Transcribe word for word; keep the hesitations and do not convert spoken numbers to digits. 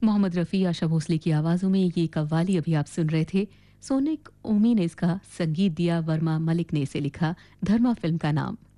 मोहम्मद रफ़ी, आशा भोसले की आवाज़ों में ये कव्वाली अभी आप सुन रहे थे। सोनिक ओमी ने इसका संगीत दिया, वर्मा मलिक ने इसे लिखा। धर्मा फ़िल्म का नाम।